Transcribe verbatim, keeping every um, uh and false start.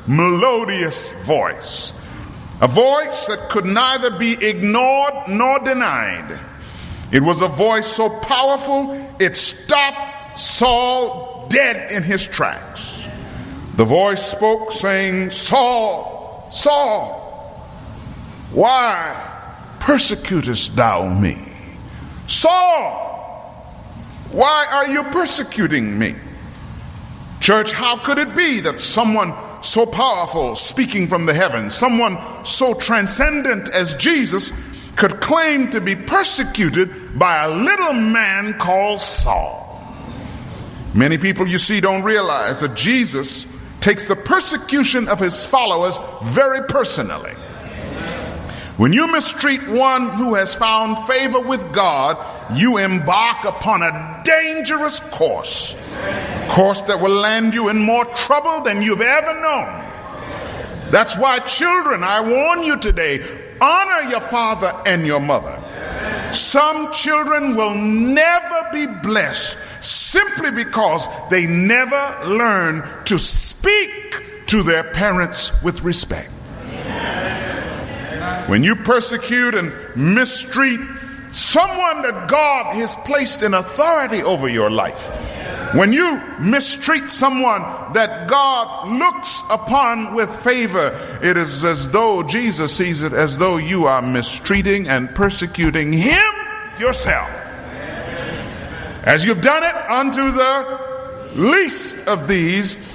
melodious voice, a voice that could neither be ignored nor denied. It was a voice so powerful it stopped Saul dead in his tracks. The voice spoke, saying, "Saul, Saul, why persecutest thou me? Saul, why are you persecuting me?" Church, how could it be that someone so powerful, speaking from the heavens, someone so transcendent as Jesus, could claim to be persecuted by a little man called Saul? Many people, you see, don't realize that Jesus takes the persecution of his followers very personally. When you mistreat one who has found favor with God, you embark upon a dangerous course, a course that will land you in more trouble than you've ever known. That's why, children, I warn you today, honor your father and your mother. Some children will never be blessed simply because they never learn to speak to their parents with respect. When you persecute and mistreat someone that God has placed in authority over your life, when you mistreat someone that God looks upon with favor, it is as though Jesus sees it as though you are mistreating and persecuting him yourself. As you've done it unto the least of these,